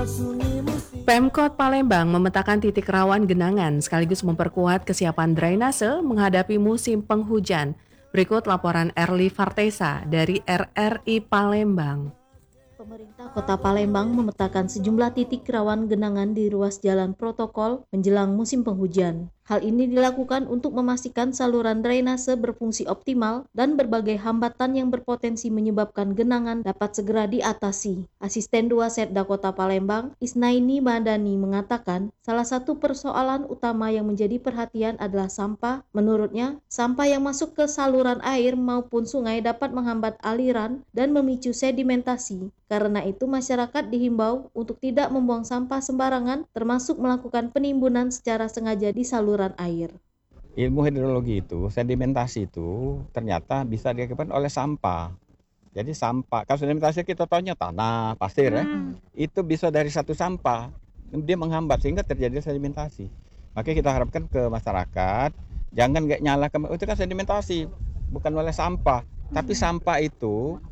Pemkot Palembang memetakan titik rawan genangan sekaligus memperkuat kesiapan drainase menghadapi musim penghujan. Berikut laporan Erli Vartesa dari RRI Palembang. Pemerintah Kota Palembang memetakan sejumlah titik rawan genangan di ruas jalan protokol menjelang musim penghujan. Hal ini dilakukan untuk memastikan saluran drainase berfungsi optimal dan berbagai hambatan yang berpotensi menyebabkan genangan dapat segera diatasi. Asisten 2 Setda Kota Palembang, Isnaini Madani mengatakan, salah satu persoalan utama yang menjadi perhatian adalah sampah. Menurutnya, sampah yang masuk ke saluran air maupun sungai dapat menghambat aliran dan memicu sedimentasi. Karena itu, masyarakat dihimbau untuk tidak membuang sampah sembarangan, termasuk melakukan penimbunan secara sengaja di saluran air. Ilmu hidrologi itu, sedimentasi itu ternyata bisa diakibatkan oleh sampah. Jadi sampah, kalau sedimentasi kita tahunya tanah, pasir ya, itu bisa dari satu sampah, dia menghambat sehingga terjadi sedimentasi. Makanya kita harapkan ke masyarakat, jangan nggak nyalakan, oh, itu kan sedimentasi, bukan oleh sampah. Tapi sampah itu,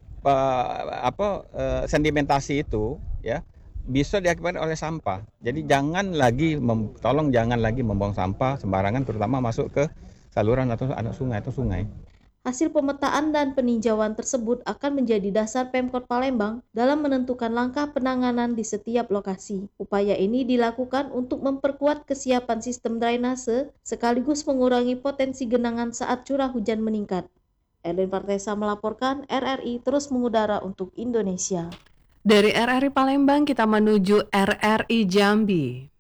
sedimentasi itu ya, bisa diakibatkan oleh sampah. Jadi tolong jangan lagi membuang sampah sembarangan, terutama masuk ke saluran atau anak sungai atau sungai. Hasil pemetaan dan peninjauan tersebut akan menjadi dasar Pemkot Palembang dalam menentukan langkah penanganan di setiap lokasi. Upaya ini dilakukan untuk memperkuat kesiapan sistem drainase sekaligus mengurangi potensi genangan saat curah hujan meningkat. Erlin Partesa melaporkan, RRI terus mengudara untuk Indonesia. Dari RRI Palembang kita menuju RRI Jambi.